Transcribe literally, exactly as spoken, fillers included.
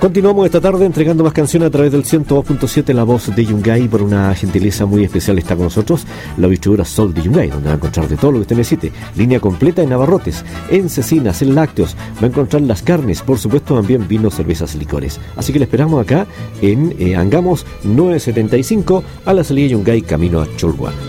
Continuamos esta tarde entregando más canciones a través del ciento dos punto siete, La Voz de Yungay. Por una gentileza muy especial está con nosotros la distribuidora Sol de Yungay, donde va a encontrar de todo lo que usted necesite. Línea completa en abarrotes, en cecinas, en lácteos. Va a encontrar las carnes, por supuesto también vinos, cervezas y licores. Así que le esperamos acá en eh, Angamos novecientos setenta y cinco, a la salida de Yungay, camino a Cholgua.